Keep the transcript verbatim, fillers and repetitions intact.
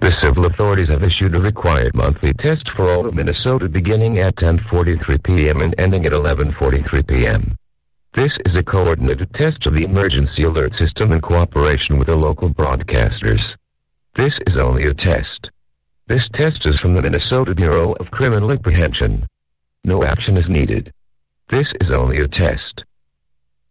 The civil authorities have issued a required monthly test for all of Minnesota beginning at ten forty-three p.m. and ending at eleven forty-three p.m. This is a coordinated test of the emergency alert system in cooperation with the local broadcasters. This is only a test. This test is from the Minnesota Bureau of Criminal Apprehension. No action is needed. This is only a test.